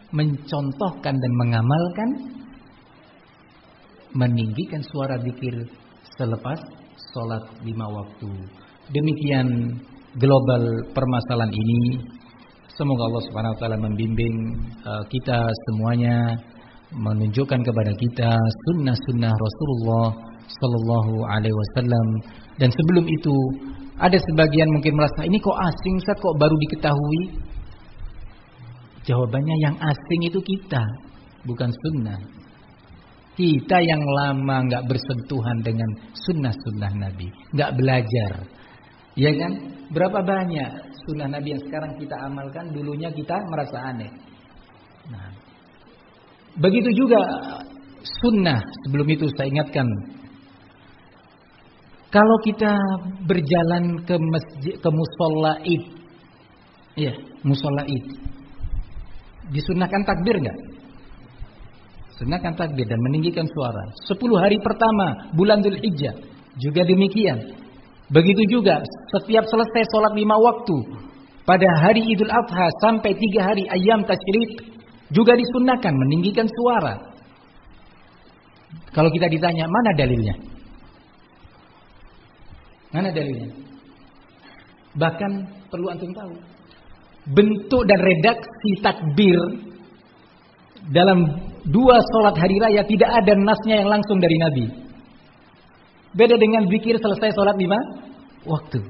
mencontohkan dan mengamalkan meninggikan suara zikir selepas sholat 5 waktu. Demikian global permasalahan ini. Semoga Allah Subhanahu wa taala membimbing kita semuanya, menunjukkan kepada kita sunnah-sunnah Rasulullah sallallahu alaihi wasallam. Dan sebelum itu ada sebagian mungkin merasa ini kok asing, Ustaz, kok baru diketahui? Jawabannya yang asing itu kita, bukan sunnah. Kita yang lama nggak bersentuhan dengan sunnah-sunnah Nabi, nggak belajar, ya kan? Berapa banyak sunnah Nabi yang sekarang kita amalkan, dulunya kita merasa aneh. Nah, begitu juga sunnah. Sebelum itu saya ingatkan, kalau kita berjalan ke masjid, ke musholla Id, ya musholla Id, disunnahkan takbir nggak? Sunahkan takbir dan meninggikan suara. 10 hari pertama bulan Dzulhijjah juga demikian. Begitu juga setiap selesai sholat 5 waktu pada hari Idul Adha sampai 3 hari Ayyam Tasyrik juga disunnahkan meninggikan suara. Kalau kita ditanya mana dalilnya? Mana dalilnya? Bahkan perlu antum tahu, bentuk dan redaksi takbir dalam 2 sholat hari raya tidak ada nasnya yang langsung dari Nabi. Beda dengan zikir selesai sholat 5 waktu.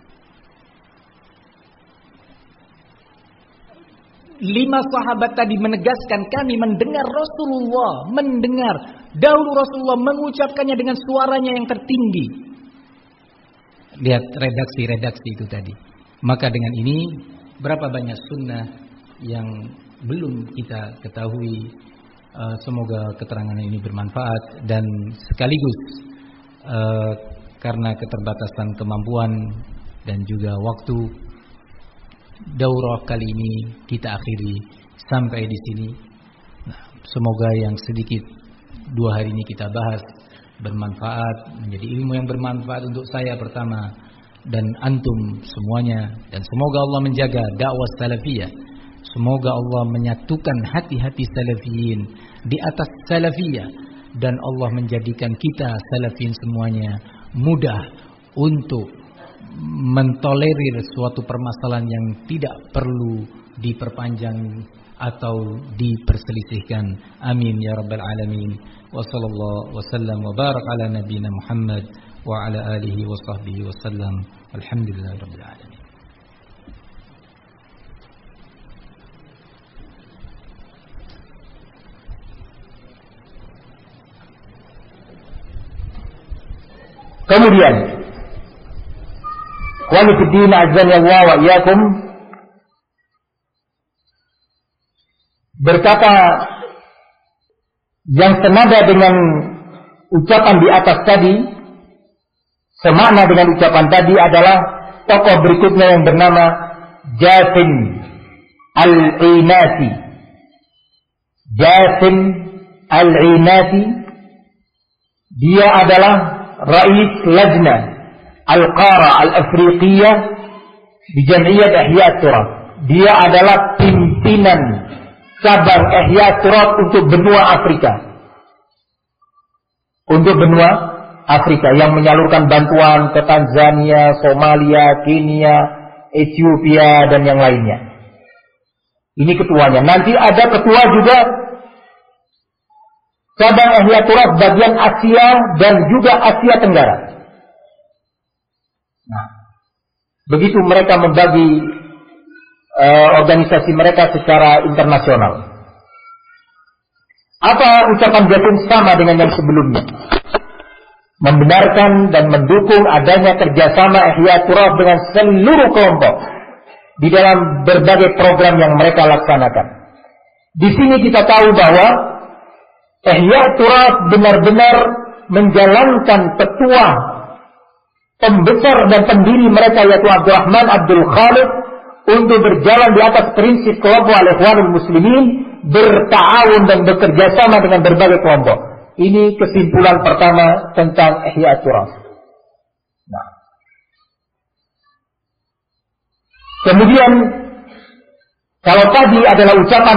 5 sahabat tadi menegaskan, kami mendengar Rasulullah, dahulu Rasulullah mengucapkannya dengan suaranya yang tertinggi. Lihat redaksi-redaksi itu tadi. Maka dengan ini berapa banyak sunnah yang belum kita ketahui. Semoga keterangan ini bermanfaat. Dan sekaligus karena keterbatasan kemampuan dan juga waktu, daurah kali ini kita akhiri sampai di sini. Nah, semoga yang sedikit 2 hari ini kita bahas bermanfaat, menjadi ilmu yang bermanfaat untuk saya pertama dan antum semuanya. Dan semoga Allah menjaga dakwah salafiyah. Semoga Allah menyatukan hati-hati salafiyin di atas salafiyah, dan Allah menjadikan kita salafiyin semuanya mudah untuk mentolerir suatu permasalahan yang tidak perlu diperpanjang atau diperselisihkan. Amin ya rabbal alamin. Wa sallallahu wasallam wa barak ala nabiyyina Muhammad wa ala alihi wa sahbihi wasallam. Alhamdulillahirabbil alamin. Kemudian, ikhwani fid din azza wa iyyakum, berkata yang senada dengan ucapan di atas tadi, semakna dengan ucapan tadi adalah tokoh berikutnya yang bernama Jasim Al-Inasi. Jasim Al-Inasi, dia adalah Rais Lajna Al-Qara Al-Afriqiyah di Jam'iyat Ihya Turath. Dia adalah pimpinan cabang Ihya Turath untuk benua Afrika. Untuk benua Afrika yang menyalurkan bantuan ke Tanzania, Somalia, Kenya, Ethiopia dan yang lainnya. Ini ketuanya. Nanti ada ketua juga cabang Ihya Turath bagian Asia dan juga Asia Tenggara. Nah, begitu mereka membagi organisasi mereka secara internasional. Apa ucapan Jasim sama dengan yang sebelumnya? Membenarkan dan mendukung adanya kerjasama Ihya Turath dengan seluruh kelompok di dalam berbagai program yang mereka laksanakan. Di sini kita tahu bahwa Ihya Turath benar-benar menjalankan petua pembesar dan pendiri mereka, yaitu Abdurrahman Abdul Khalid, untuk berjalan di atas prinsip kelompok Al-Ikhwanul Muslimin, berta'awun dan bekerja sama dengan berbagai kelompok. Ini kesimpulan pertama tentang Ihya Turath. Nah, kemudian kalau tadi adalah ucapan